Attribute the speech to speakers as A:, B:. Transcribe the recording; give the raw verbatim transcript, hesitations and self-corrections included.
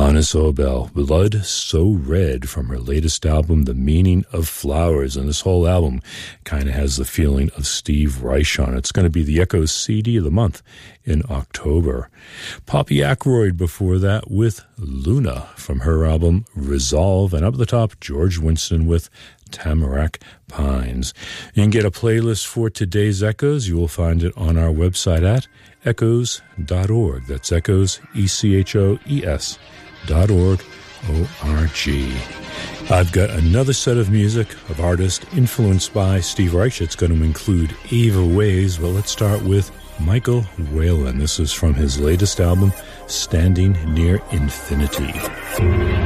A: Anna Sobel, Blood So Red, from her latest album, The Meaning of Flowers. And this whole album kind of has the feeling of Steve Reich on it. It's going to be the Echoes C D of the month in October. Poppy Ackroyd before that with Luna from her album Resolve. And up at the top, George Winston with Tamarack Pines. You can get a playlist for today's Echoes. You will find it on our website at echoes dot org. That's Echoes, E C H O E S dot org, O R G. I've got another set of music of artists influenced by Steve Reich. It's going to include Ava Ways, but let's start with Michael Whalen. This is from his latest album, Standing Near Infinity.